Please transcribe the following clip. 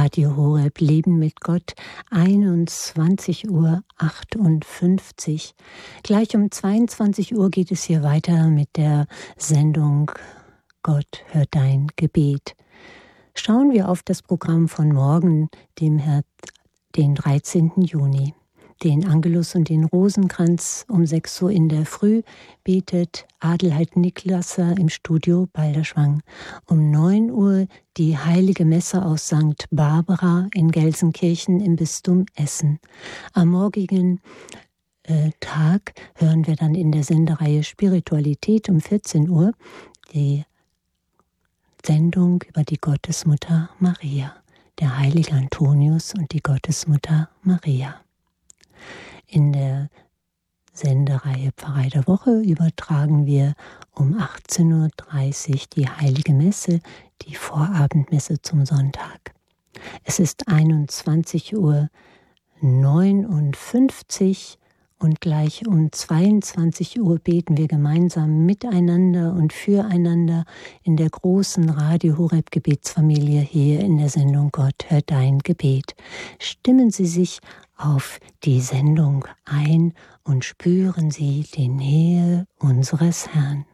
Radio Horeb Leben mit Gott, 21:58 Uhr. Gleich um 22 Uhr geht es hier weiter mit der Sendung Gott hört dein Gebet. Schauen wir auf das Programm von morgen, den 13. Juni. Den Angelus und den Rosenkranz um 6 Uhr in der Früh betet Adelheid Niklasser im Studio Balderschwang. Um 9 Uhr die Heilige Messe aus St. Barbara in Gelsenkirchen im Bistum Essen. Am morgigen Tag hören wir dann in der Sendereihe Spiritualität um 14 Uhr die Sendung über die Gottesmutter Maria, der heilige Antonius und die Gottesmutter Maria. In der Sendereihe Pfarrei der Woche übertragen wir um 18:30 Uhr die Heilige Messe, die Vorabendmesse zum Sonntag. Es ist 21:59 Uhr und gleich um 22 Uhr beten wir gemeinsam miteinander und füreinander in der großen Radio Horeb Gebetsfamilie hier in der Sendung Gott hört dein Gebet. Stimmen Sie sich auf die Sendung ein und spüren Sie die Nähe unseres Herrn.